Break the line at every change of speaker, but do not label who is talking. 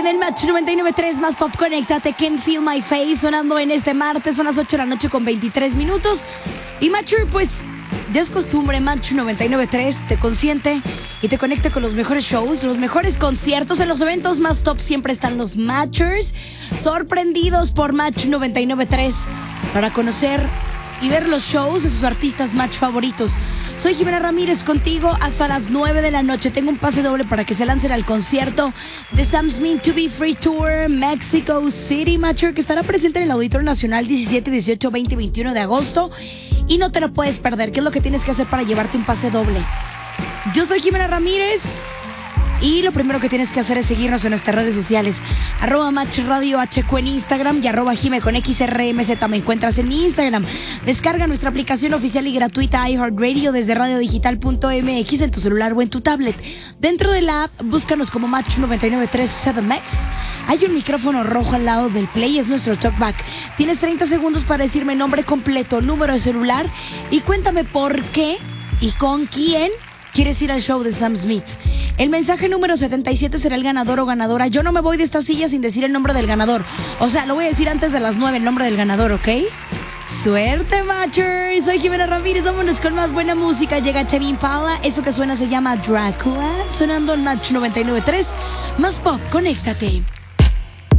en el Match 99.3 más pop. Conéctate, Can't Feel My Face, sonando en este martes, son las 8 de la noche con 23 minutos. Y Matcher, pues, ya es costumbre, Match 99.3 te consiente y te conecta con los mejores shows, los mejores conciertos. En los eventos más top siempre están los Matchers, sorprendidos por Match 99.3 para conocer y ver los shows de sus artistas Match favoritos. Soy Jimena Ramírez contigo hasta las 9 de la noche. Tengo un pase doble para que se lancen al concierto de Sam Smith To Be Free Tour Mexico City, Matcher, que estará presente en el Auditorio Nacional 17, 18, 20 y 21 de agosto. Y no te lo puedes perder. ¿Qué es lo que tienes que hacer para llevarte un pase doble? Yo soy Jimena Ramírez y lo primero que tienes que hacer es seguirnos en nuestras redes sociales. @Match Radio HQ en Instagram y @Jime con XRMZ me encuentras en mi Instagram. Descarga nuestra aplicación oficial y gratuita iHeartRadio desde radiodigital.mx en tu celular o en tu tablet. Dentro de la app, búscanos como Match 99.3 7MX. Hay un micrófono rojo al lado del play, es nuestro talkback. Tienes 30 segundos para decirme nombre completo, número de celular y cuéntame por qué y con quién quieres ir al show de Sam Smith. El mensaje número 77 será el ganador o ganadora. Yo no me voy de esta silla sin decir el nombre del ganador. O sea, lo voy a decir antes de las 9, el nombre del ganador, ¿ok? ¡Suerte, Matchers! Soy Jimena Ramírez, vámonos con más buena música. Llega Tame Impala, esto que suena se llama Drácula, sonando en Match 99.3. Más pop, conéctate.